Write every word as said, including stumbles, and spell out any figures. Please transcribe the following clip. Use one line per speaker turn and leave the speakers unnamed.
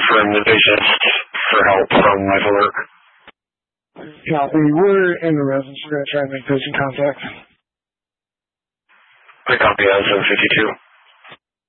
confirm that they just for help from Life Alert.
Copy. We're in the residence. We're going to try and make patient contact.
I copy that, seven fifty-two.